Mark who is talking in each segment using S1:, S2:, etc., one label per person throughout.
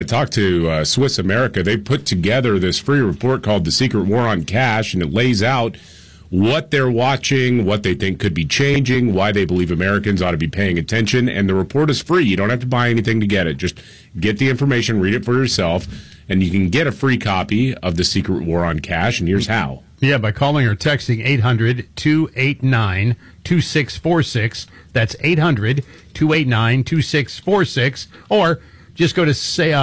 S1: talked to Swiss America. They put together this free report called The Secret War on Cash, and it lays out what they're watching, what they think could be changing, why they believe Americans ought to be paying attention. And the report is free. You don't have to buy anything to get it. Just get the information, read it for yourself, and you can get a free copy of The Secret War on Cash. And here's how.
S2: Yeah, by calling or texting 800-289-2646. That's 800-289-2646. Or just go to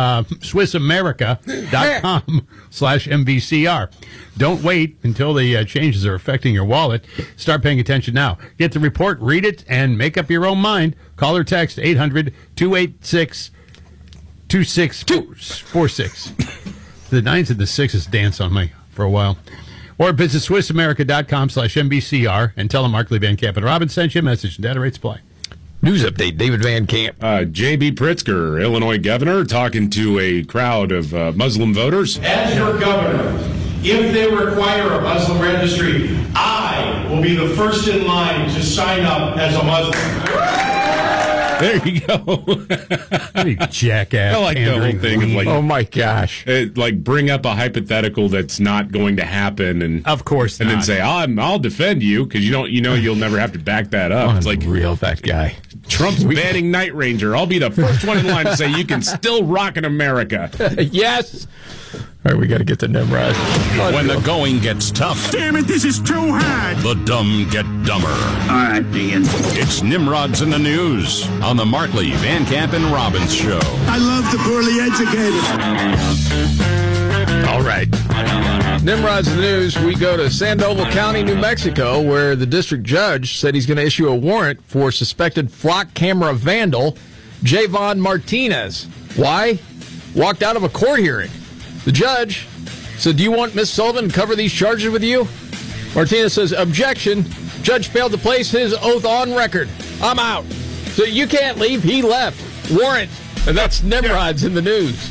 S2: SwissAmerica.com/MVCR. Don't wait until the changes are affecting your wallet. Start paying attention now. Get the report, read it, and make up your own mind. Call or text 800-286-2646. The 9s and the 6s dance on me for a while. Or visit SwissAmerica.com/MVCR and tell them Markley, Van Camp, and Robin sent you a message. Data rates play.
S3: News update, David Van Camp.
S1: J.B. Pritzker, Illinois governor, talking to a crowd of Muslim voters.
S4: As your governor, if they require a Muslim registry, I will be the first in line to sign up as a Muslim.
S1: There you go.
S2: You jackass.
S1: I like the whole thing of like,
S3: oh my gosh,
S1: like bring up a hypothetical that's not going to happen, and
S2: of course,
S1: and then say, I'll defend you because you'll never have to back that up. It's like
S3: real that guy.
S1: Trump's banning Night Ranger. I'll be the first one in line to say you can still rock in America.
S3: Yes. All right, we got to get to Nimrod.
S5: When the going gets tough.
S6: Damn it, this is too hard.
S5: The dumb get dumber.
S6: All right, Dean.
S5: It's Nimrod's in the News on the Markley, Van Camp, and Robbins Show.
S6: I love the poorly educated.
S3: All right. Nimrod's in the News. We go to Sandoval County, New Mexico, where the district judge said he's going to issue a warrant for suspected flock camera vandal, Javon Martinez. Why? Walked out of a court hearing. The judge said, do you want Ms. Sullivan to cover these charges with you? Martinez says, objection. Judge failed to place his oath on record. I'm out. So you can't leave. He left. Warrant. And that's Nimrod's in the News.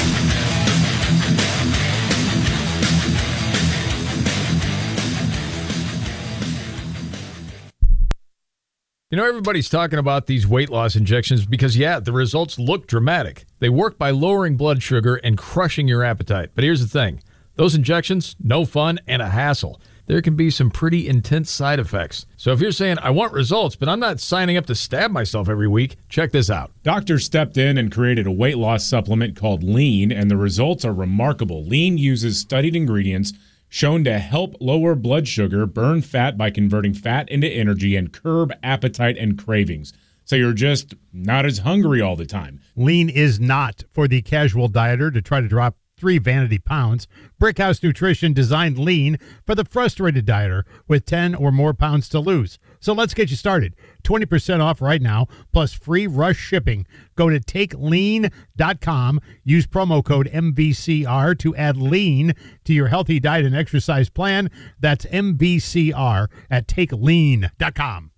S3: You know, everybody's talking about these weight loss injections because, the results look dramatic. They work by lowering blood sugar and crushing your appetite. But here's the thing. Those injections, no fun and a hassle. There can be some pretty intense side effects. So if you're saying, I want results, but I'm not signing up to stab myself every week, check this out.
S7: Doctors stepped in and created a weight loss supplement called Lean, and the results are remarkable. Lean uses studied ingredients shown to help lower blood sugar, burn fat by converting fat into energy, and curb appetite and cravings. So you're just not as hungry all the time.
S2: Lean is not for the casual dieter to try to drop 3 vanity pounds. Brickhouse Nutrition designed Lean for the frustrated dieter with 10 or more pounds to lose. So let's get you started. 20% off right now, plus free rush shipping. Go to TakeLean.com. Use promo code MVCR to add Lean to your healthy diet and exercise plan. That's MVCR at TakeLean.com.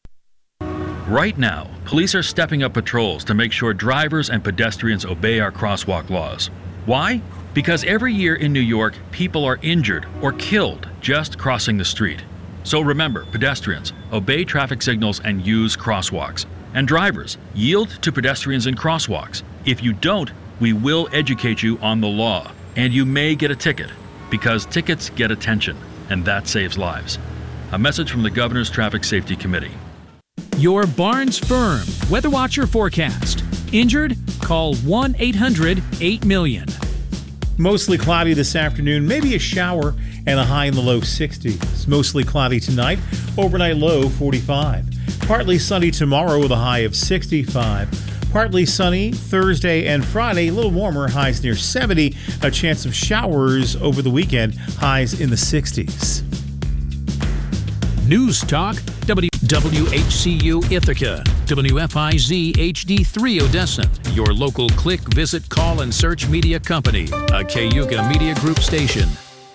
S8: Right now, police are stepping up patrols to make sure drivers and pedestrians obey our crosswalk laws. Why? Because every year in New York, people are injured or killed just crossing the street. So remember, pedestrians, obey traffic signals and use crosswalks. And drivers, yield to pedestrians in crosswalks. If you don't, we will educate you on the law. And you may get a ticket, because tickets get attention, and that saves lives. A message from the Governor's Traffic Safety Committee.
S9: Your Barnes Firm Weather Watcher forecast. Injured? Call 1-800-8-million.
S10: Mostly cloudy this afternoon, maybe a shower, and a high in the low 60s. Mostly cloudy tonight, overnight low 45. Partly sunny tomorrow with a high of 65. Partly sunny Thursday and Friday, a little warmer, highs near 70. A chance of showers over the weekend, highs in the 60s.
S9: News Talk, WHCU Ithaca, WFIZ HD3 Odessa, your local click, visit, call, and search media company, a Cayuga Media Group station.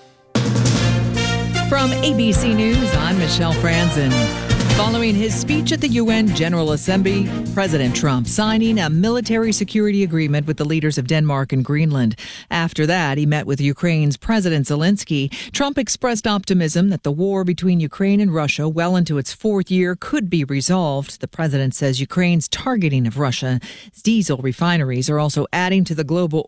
S11: From ABC News, I'm Michelle Franzen. Following his speech at the UN General Assembly, President Trump signing a military security agreement with the leaders of Denmark and Greenland. After that, he met with Ukraine's President Zelensky. Trump expressed optimism that the war between Ukraine and Russia, well into its 4th year, could be resolved. The president says Ukraine's targeting of Russia's diesel refineries are also adding to the global